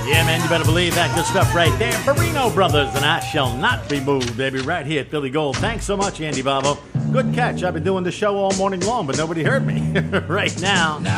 Yeah, man, you better believe that. Good stuff right there. Barino Brothers, and I shall not be moved, baby, right here at Philly Gold. Thanks so much, Andy Bavo. Good catch. I've been doing the show all morning long, but nobody heard me right now.